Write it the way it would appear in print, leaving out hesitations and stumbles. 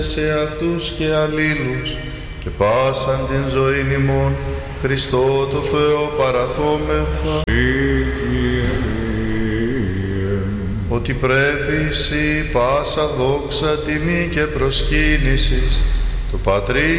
σε αυτούς και αλλήλους και πάσαν την ζωήν ημών Χριστό το Θεό παραθόμεθα ότι πρέπει εσύ πάσα δόξα, τιμή και προσκύνησης το Πατρί